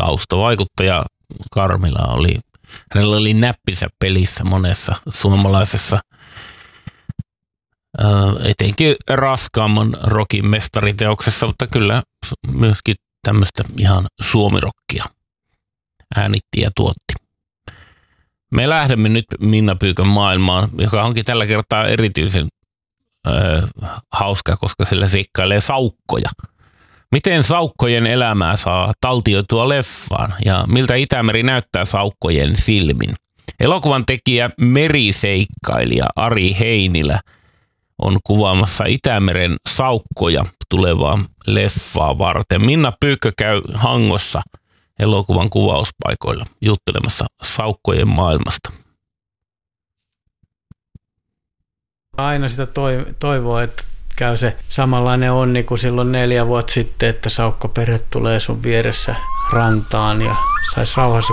taustavaikuttaja Karmila hänellä oli näppinsä pelissä monessa suomalaisessa etenkin raskaamman rockin mestariteoksessa, mutta kyllä myöskin tämmöistä ihan suomirokkia äänitti ja tuotti. Me lähdemme nyt Minna Pyykön maailmaan, joka onkin tällä kertaa erityisen hauska, koska sillä seikkailee saukkoja. Miten saukkojen elämää saa taltioitua leffaan ja miltä Itämeri näyttää saukkojen silmin? Elokuvan tekijä meriseikkailija Ari Heinilä on kuvaamassa Itämeren saukkoja tulevaa leffaa varten. Minna Pyykkö käy Hangossa elokuvan kuvauspaikoilla juttelemassa saukkojen maailmasta. Aina sitä toivoo, että käy se samanlainen onni kuin silloin 4 vuotta sitten, että saukkoperhe tulee sun vieressä rantaan ja saisi rauhassa